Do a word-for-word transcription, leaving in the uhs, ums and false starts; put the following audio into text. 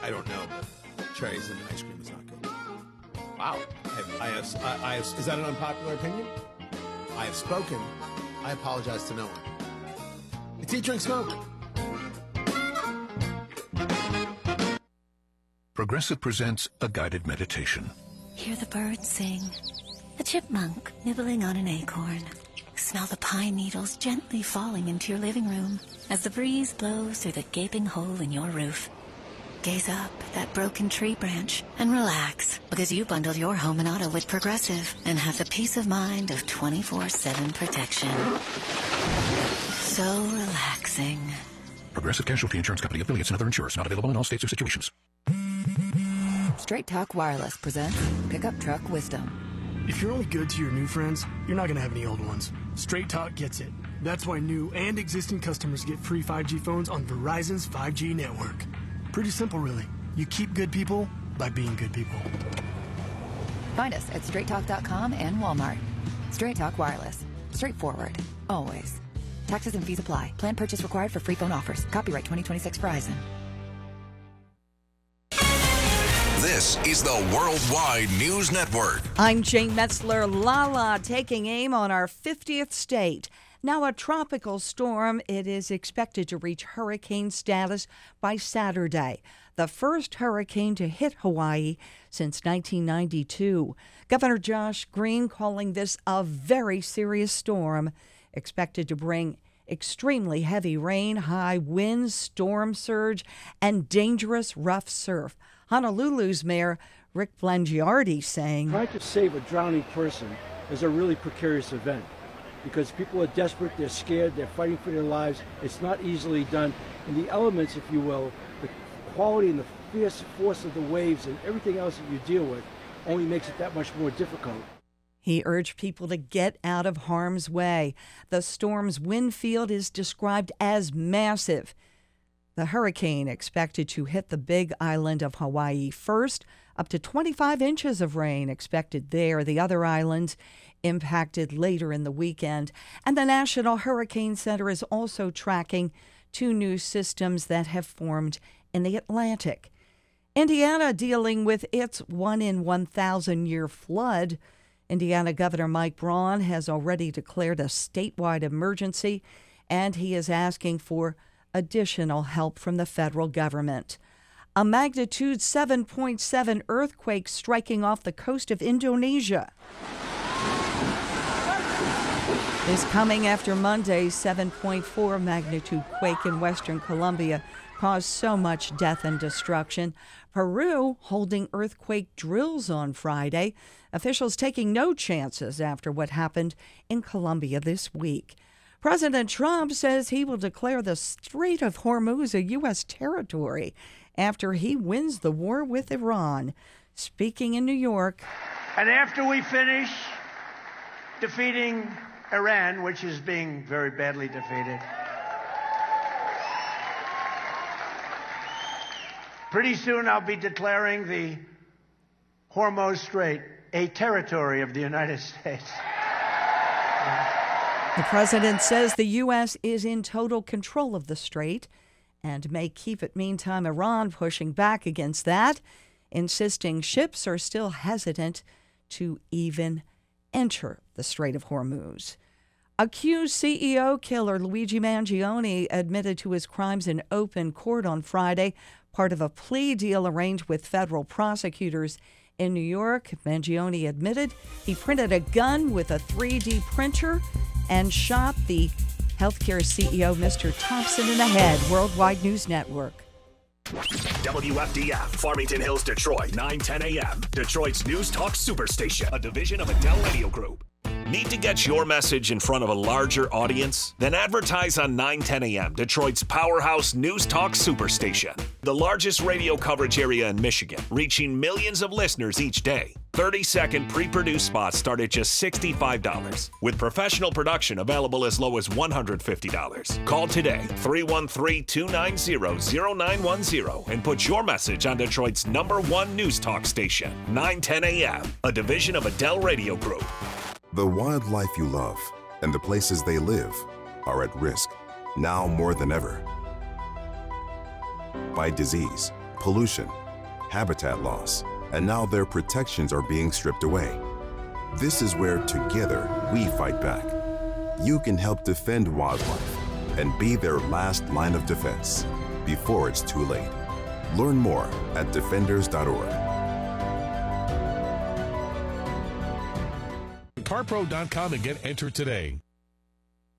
I don't know, but cherries and ice cream is not good. Wow. I have, I have, I I have, is that an unpopular opinion? I have spoken. I apologize to no one. It's Eat, Drink, Smoke. Progressive presents a guided meditation. Hear the birds sing. A chipmunk nibbling on an acorn. Smell the pine needles gently falling into your living room as the breeze blows through the gaping hole in your roof. Gaze up at that broken tree branch and relax, because you bundled your home and auto with Progressive and have the peace of mind of twenty-four seven protection. So relaxing. Progressive Casualty Insurance Company, affiliates, and other insurers. Not available in all states or situations. Straight Talk Wireless presents Pickup Truck Wisdom. If you're only good to your new friends, you're not going to have any old ones. Straight Talk gets it. That's why new and existing customers get free five G phones on Verizon's five G network. Pretty simple, really. You keep good people by being good people. Find us at straight talk dot com and Walmart. Straight Talk Wireless. Straightforward. Always. Taxes and fees apply. Plan purchase required for free phone offers. Copyright twenty twenty-six Verizon. This is the Worldwide News Network. I'm Jane Metzler. Lala taking aim on our fiftieth state. Now a tropical storm, it is expected to reach hurricane status by Saturday, the first hurricane to hit Hawaii since nineteen ninety-two. Governor Josh Green calling this a very serious storm, expected to bring extremely heavy rain, high winds, storm surge, and dangerous rough surf. Honolulu's Mayor Rick Blangiardi saying, trying to save a drowning person is a really precarious event because people are desperate, they're scared, they're fighting for their lives. It's not easily done. And the elements, if you will, the quality and the fierce force of the waves and everything else that you deal with only makes it that much more difficult. He urged people to get out of harm's way. The storm's wind field is described as massive. The hurricane expected to hit the big island of Hawaii first, up to twenty-five inches of rain expected there. The other islands impacted later in the weekend. And the National Hurricane Center is also tracking two new systems that have formed in the Atlantic. Indiana dealing with its one in one thousand year flood. Indiana Governor Mike Braun has already declared a statewide emergency, and he is asking for additional help from the federal government. A magnitude seven point seven earthquake striking off the coast of Indonesia is coming after Monday's seven point four magnitude quake in western Colombia caused so much death and destruction. Peru holding earthquake drills on Friday. Officials taking no chances after what happened in Colombia this week. President Trump says he will declare the Strait of Hormuz a U S territory after he wins the war with Iran. Speaking in New York. And after we finish defeating Iran, which is being very badly defeated, pretty soon I'll be declaring the Hormuz Strait a territory of the United States. The president says the U S is in total control of the strait and may keep it. Meantime, Iran pushing back against that, insisting ships are still hesitant to even enter the Strait of Hormuz. Accused C E O killer Luigi Mangione admitted to his crimes in open court on Friday, part of a plea deal arranged with federal prosecutors in New York. Mangione admitted he printed a gun with a three D printer and shot the healthcare C E O, Mister Thompson, in the head. Worldwide News Network. W F D F, Farmington Hills, Detroit, nine ten a.m. Detroit's News Talk Superstation, a division of Adele Radio Group. Need to get your message in front of a larger audience? Then advertise on nine ten a.m., Detroit's powerhouse News Talk Superstation. The largest radio coverage area in Michigan, reaching millions of listeners each day. thirty-second pre-produced spots start at just sixty-five dollars, with professional production available as low as one hundred fifty dollars. Call today, three one three, two nine zero, zero nine one zero, and put your message on Detroit's number one News Talk station, nine ten a.m., a division of Adele Radio Group. The wildlife you love and the places they live are at risk, now more than ever. By disease, pollution, habitat loss, and now their protections are being stripped away. This is where together we fight back. You can help defend wildlife and be their last line of defense before it's too late. Learn more at defenders dot org. car pro dot com and get entered today.